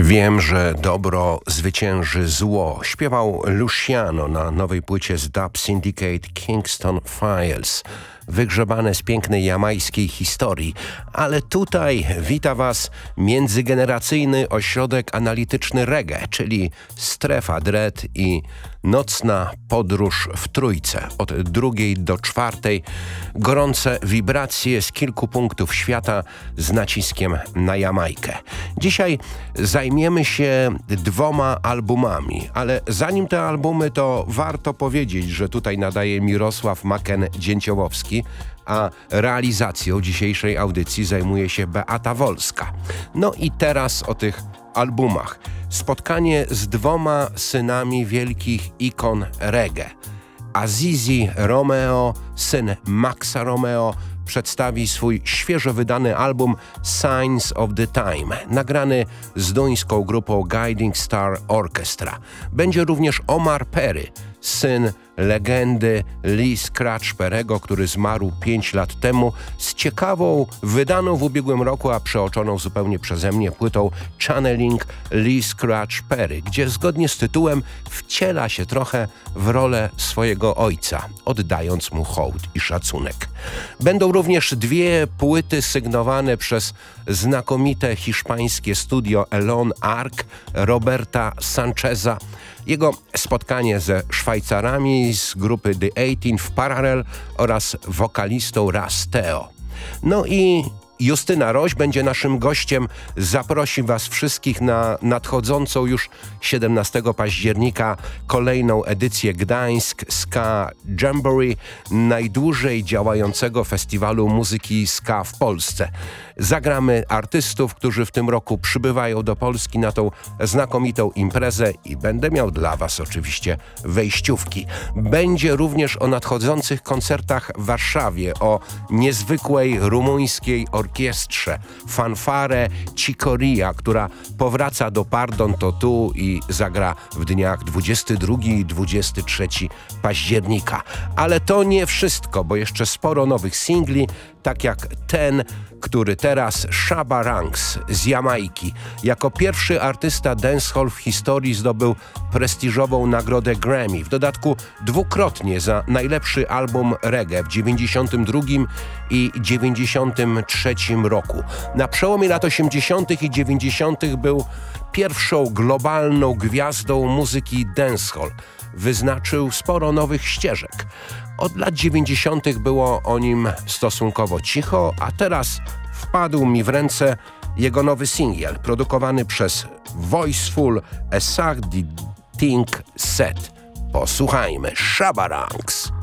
Wiem, że dobro zwycięży zło. Śpiewał Luciano na nowej płycie z Dub Syndicate Kingston Files. Wygrzebane z pięknej jamajskiej historii. Ale tutaj wita Was międzygeneracyjny ośrodek analityczny reggae, czyli Strefa Dread i nocna podróż w trójce. Od 2 do 4 gorące wibracje z kilku punktów świata z naciskiem na Jamajkę. Dzisiaj zajmiemy się 2 albumami, ale zanim te albumy, to warto powiedzieć, że tutaj nadaje Mirosław Maken-Dzięciołowski, a realizacją dzisiejszej audycji zajmuje się Beata Wolska. No i teraz o tych albumach. Spotkanie z 2 synami wielkich ikon reggae. Azizi Romeo, syn Maxa Romeo, przedstawi swój świeżo wydany album Signs of the Time, nagrany z duńską grupą Guiding Star Orchestra. Będzie również Omar Perry, syn legendy Lee Scratch Perry'ego, który zmarł 5 lat temu, z ciekawą, wydaną w ubiegłym roku, a przeoczoną zupełnie przeze mnie płytą Channeling Lee Scratch Perry, gdzie zgodnie z tytułem wciela się trochę w rolę swojego ojca, oddając mu hołd i szacunek. Będą również 2 płyty sygnowane przez znakomite hiszpańskie studio Elon Arc Roberta Sancheza. Jego spotkanie ze Szwajcarami z grupy The 18 Parallel oraz wokalistą Ras Teo. No i Justyna Roś będzie naszym gościem. Zaprosi Was wszystkich na nadchodzącą już 17 października kolejną edycję Gdańsk Ska Jamboree, najdłużej działającego festiwalu muzyki ska w Polsce. Zagramy artystów, którzy w tym roku przybywają do Polski na tą znakomitą imprezę i będę miał dla Was oczywiście wejściówki. Będzie również o nadchodzących koncertach w Warszawie, o niezwykłej rumuńskiej orkiestrze Fanfare Cicoria, która powraca do Pardon to tu i zagra w dniach 22 i 23 października. Ale to nie wszystko, bo jeszcze sporo nowych singli, tak jak ten, który teraz Shabba Ranks z Jamajki. Jako pierwszy artysta dancehall w historii zdobył prestiżową nagrodę Grammy. W dodatku 2-krotnie za najlepszy album reggae w 92 i 93 roku. Na przełomie lat 80. i 90. był pierwszą globalną gwiazdą muzyki dancehall. Wyznaczył sporo nowych ścieżek. Od lat 90. było o nim stosunkowo cicho, a teraz wpadł mi w ręce jego nowy singiel, produkowany przez Voiceful A Suck The Thing Set. Posłuchajmy, Shabba Ranks.